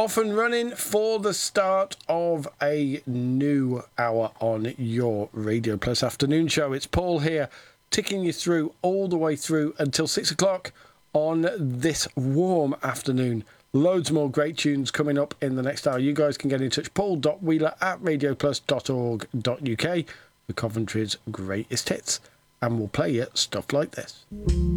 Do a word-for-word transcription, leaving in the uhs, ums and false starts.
off and running for the start of a new hour on your Radio Plus afternoon show. It's Paul here, ticking you through all the way through until six o'clock on this warm afternoon. Loads more great tunes coming up in the next hour. You guys can get in touch, paul dot wheeler at radio plus dot org dot uk, for Coventry's greatest hits, and we'll play you stuff like this.